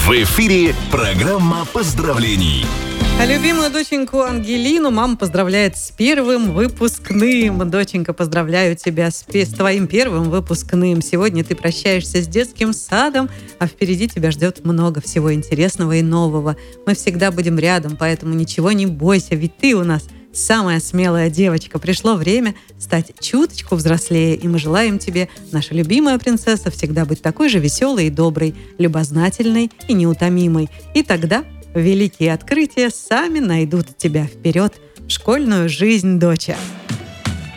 В эфире программа поздравлений. А любимую доченьку Ангелину мама поздравляет с первым выпускным. Доченька, поздравляю тебя с твоим первым выпускным. Сегодня ты прощаешься с детским садом, а впереди тебя ждет много всего интересного и нового. Мы всегда будем рядом, поэтому ничего не бойся, ведь ты у нас самая смелая девочка. Пришло время стать чуточку взрослее, и мы желаем тебе, наша любимая принцесса, всегда быть такой же веселой и доброй, любознательной и неутомимой. И тогда великие открытия сами найдут тебя вперед в школьную жизнь, доча.